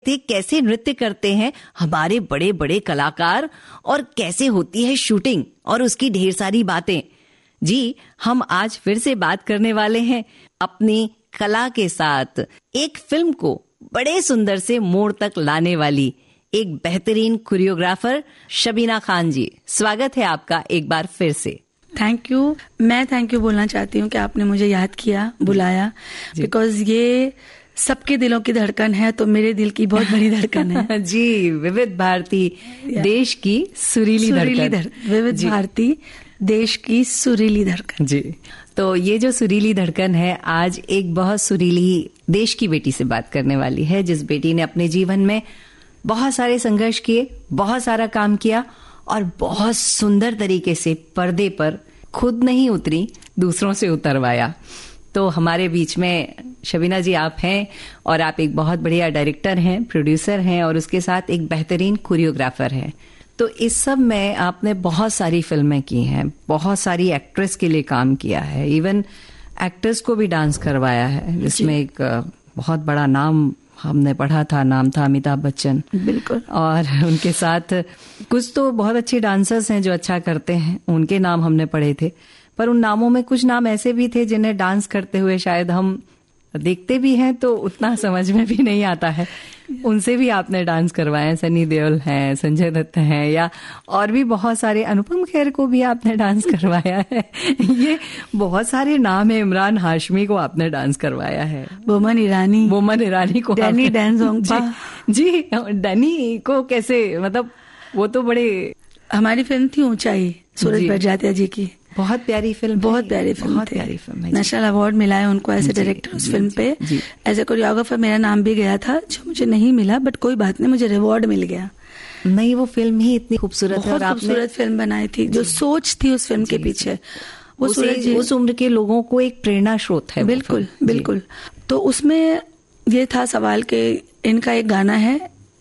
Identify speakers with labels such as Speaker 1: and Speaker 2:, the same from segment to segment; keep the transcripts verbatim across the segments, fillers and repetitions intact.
Speaker 1: देखते कैसे नृत्य करते हैं हमारे बड़े बड़े कलाकार और कैसे होती है शूटिंग और उसकी ढेर सारी बातें। जी, हम आज फिर से बात करने वाले हैं अपनी कला के साथ एक फिल्म को बड़े सुंदर से मोड़ तक लाने वाली एक बेहतरीन कोरियोग्राफर शबीना खान जी। स्वागत है आपका एक बार फिर से।
Speaker 2: Thank you. मैं थैंक यू बोलना चाहती हूँ कि आपने मुझे याद किया, बुलाया, बिकॉज ये सबके दिलों की धड़कन है तो मेरे दिल की बहुत बड़ी धड़कन है।
Speaker 1: जी, विविध भारती देश की सुरीली धड़कन।
Speaker 2: विविध भारती देश की सुरीली धड़कन।
Speaker 1: जी, तो ये जो सुरीली धड़कन है आज एक बहुत सुरीली देश की बेटी से बात करने वाली है, जिस बेटी ने अपने जीवन में बहुत सारे संघर्ष किए, बहुत सारा काम किया और बहुत सुंदर तरीके से पर्दे पर खुद नहीं उतरी, दूसरों से उतरवाया। तो हमारे बीच में शबीना जी आप हैं और आप एक बहुत बढ़िया डायरेक्टर हैं, प्रोड्यूसर हैं और उसके साथ एक बेहतरीन कोरियोग्राफर हैं। तो इस सब में आपने बहुत सारी फिल्में की हैं, बहुत सारी एक्ट्रेस के लिए काम किया है, इवन एक्टर्स को भी डांस करवाया है, जिसमें एक बहुत बड़ा नाम हमने पढ़ा था, नाम था अमिताभ बच्चन।
Speaker 2: बिल्कुल।
Speaker 1: और उनके साथ कुछ तो बहुत अच्छे डांसर्स हैं जो अच्छा करते हैं, उनके नाम हमने पढ़े थे, पर उन नामों में कुछ नाम ऐसे भी थे जिन्हें डांस करते हुए शायद हम देखते भी हैं तो उतना समझ में भी नहीं आता है। उनसे भी आपने डांस करवाए, सनी देओल हैं, संजय दत्त हैं, या और भी बहुत सारे, अनुपम खेर को भी आपने डांस करवाया है। ये बहुत सारे नाम है। इमरान हाशमी को आपने डांस करवाया है,
Speaker 2: बोमन ईरानी
Speaker 1: बोमन ईरानी को,
Speaker 2: डैनी डेंजोंगपा।
Speaker 1: जी, डैनी को कैसे, मतलब वो तो बड़े, हमारी
Speaker 2: फिल्म थी ऊंचाई, सूरज बड़जात्या जी की,
Speaker 1: बहुत प्यारी फिल्म,
Speaker 2: बहुत प्यारी फिल्म,
Speaker 1: बहुत प्यारी फिल्म है।
Speaker 2: नेशनल अवार्ड मिला है उनको एज ए डायरेक्टर उस फिल्म पे। एज ए कोरियोग्राफर मेरा नाम भी गया था, जो मुझे नहीं मिला, बट कोई बात नहीं, मुझे रिवॉर्ड मिल गया।
Speaker 1: नहीं, वो फिल्म ही इतनी खूबसूरत है,
Speaker 2: बहुत खूबसूरत फिल्म बनाई थी। जो सोच थी उस फिल्म के पीछे, वो सूरज
Speaker 1: उस उम्र के लोगों को एक प्रेरणा स्रोत है।
Speaker 2: बिल्कुल बिल्कुल। तो उसमें ये था सवाल कि इनका एक गाना है,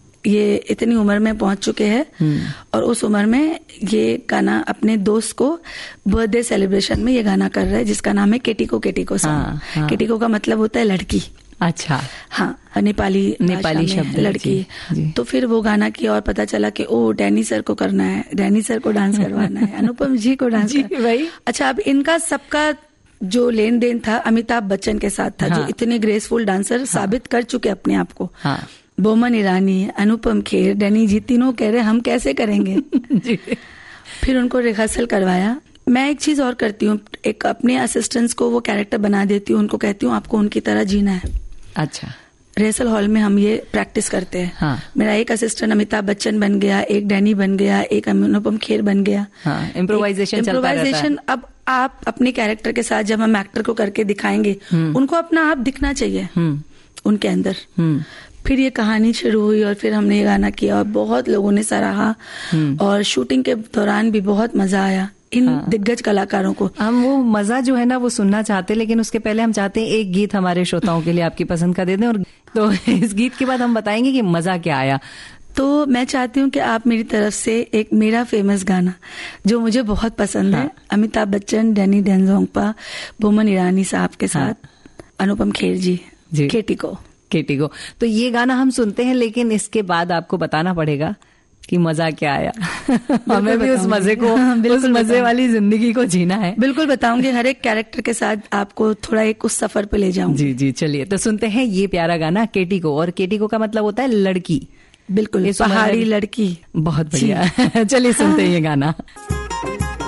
Speaker 2: ये इतनी उम्र में पहुंच चुके हैं और उस उम्र में ये गाना अपने दोस्त को बर्थडे सेलिब्रेशन में ये गाना कर रहे हैं, जिसका नाम है केटिको केटिको सॉन्ग। हाँ, हाँ। केटिको का मतलब होता है लड़की।
Speaker 1: अच्छा।
Speaker 2: हाँ, नेपाली
Speaker 1: नेपाली शब्द
Speaker 2: लड़की। जी, जी। तो फिर वो गाना किया और पता चला कि ओ डैनी सर को करना है, डैनी सर को डांस करवाना है, अनुपम जी को डांस करवाना। अच्छा, अब इनका सबका जो लेन देन था अमिताभ बच्चन के साथ था। हाँ। जो इतने ग्रेसफुल डांसर हाँ। साबित कर चुके अपने आप को। हाँ। बोमन ईरानी, अनुपम खेर, डैनी जी, तीनों कह रहे हम कैसे करेंगे। जी। फिर उनको रिहर्सल करवाया। मैं एक चीज और करती हूँ, एक अपने असिस्टेंट्स को वो कैरेक्टर बना देती हूँ, उनको कहती हूँ आपको उनकी तरह जीना है।
Speaker 1: अच्छा।
Speaker 2: रिहर्सल हॉल में हम ये प्रैक्टिस करते हैं। हाँ। मेरा एक असिस्टेंट अमिताभ बच्चन बन गया, एक डैनी बन गया, एक अनुपम खेर बन गया।
Speaker 1: हाँ, इम्प्रोवाइजेशन चलता रहता है।
Speaker 2: अब आप अपने कैरेक्टर के साथ जब हम एक्टर को करके दिखाएंगे, उनको अपना आप दिखना चाहिए उनके अंदर। फिर ये कहानी शुरू हुई और फिर हमने ये गाना किया और बहुत लोगों ने सराहा और शूटिंग के दौरान भी बहुत मजा आया इन हाँ। दिग्गज कलाकारों को।
Speaker 1: हम वो मजा जो है ना वो सुनना चाहते हैं, लेकिन उसके पहले हम चाहते हैं एक गीत हमारे श्रोताओं के लिए आपकी पसंद का दे दें, और तो इस गीत के बाद हम बताएंगे कि मजा क्या आया।
Speaker 2: तो मैं चाहती हूँ कि आप मेरी तरफ से एक मेरा फेमस गाना जो मुझे बहुत पसंद हाँ। है, अमिताभ बच्चन, डैनी डेंजोंगपा, बोमन ईरानी साहब के साथ हाँ। अनुपम खेर जी, जी। केटिको
Speaker 1: केटिको। तो ये गाना हम सुनते हैं, लेकिन इसके बाद आपको बताना पड़ेगा कि मजा क्या आया। हमें भी उस मजे को, उस मजे वाली जिंदगी को जीना है।
Speaker 2: बिल्कुल बताऊंगी, हर एक कैरेक्टर के साथ आपको थोड़ा एक उस सफर पे ले जाऊंगी।
Speaker 1: जी जी, चलिए तो सुनते हैं ये प्यारा गाना केटिको। और केटिको का मतलब होता है लड़की।
Speaker 2: बिल्कुल, पहाड़ी लड़की।
Speaker 1: बहुत बढ़िया। चलिए सुनते हैं ये गाना।